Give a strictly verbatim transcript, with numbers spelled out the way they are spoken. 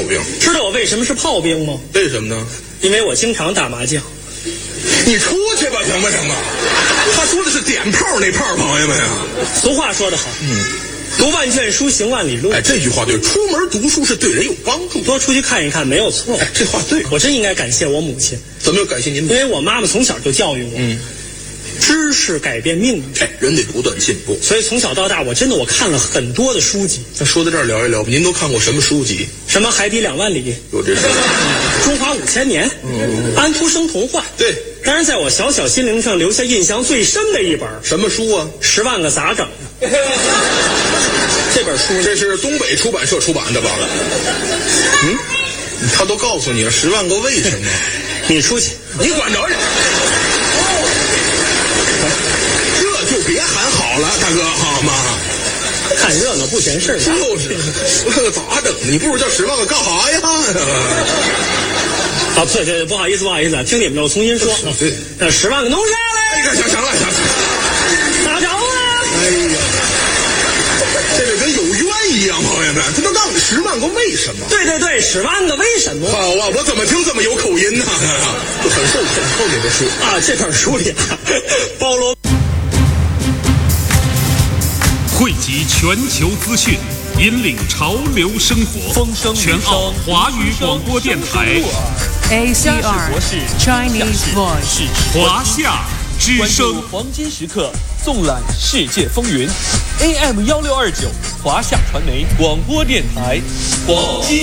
兵。 知道我为什么是炮兵吗？ 为什么呢？ 因为我经常打麻将。 你出去吧，行不行啊？他说的是点炮那炮，朋友们啊。 俗话说得好，嗯，读万卷书，行万里路。 哎，这句话对，出门读书是对人有帮助， 多出去看一看没有错。 哎，这话对， 我真应该感谢我母亲。 怎么又感谢您母亲？ 因为我妈妈从小就教育我，嗯，知识改变命运。 哎，人得不断进步。 所以从小到大，我真的我看了很多的书籍。 那说到这儿聊一聊吧，您都看过什么书籍？ 什么《海底两万里》？ 有这事。 中华五千年，嗯，安徒生童话。 对， 当然在我小小心灵上留下印象最深的一本什么书啊？ 十万个咋整的。这本书这是东北出版社出版的吧？嗯，他都告诉你了，十万个为什么。 你出去， 你管着去。这就别喊好了，大哥，好吗？ 看热闹不嫌事儿大。 就是，那个咋整？你不如叫十万个干啥呀？ 啊，对对，不好意思，不好意思，听你们的，我重新说。 对， 那十万个弄啥嘞？ 哎呀，行行了，行了， 咋着啊？ 哎呀，这个跟有冤一样，朋友们，他都告诉你十万个为什么。 对对对，十万个为什么。 好啊，我怎么听这么有口音呢？就很受很受这本书啊，这本书里啊，包罗。 汇集全球资讯，引领潮流生活。 风声全澳华语广播电台 A C R Chinese Voice 华夏之声。 黄金时刻，纵览世界风云。A M 幺六二九华夏传媒广播电台，黄金。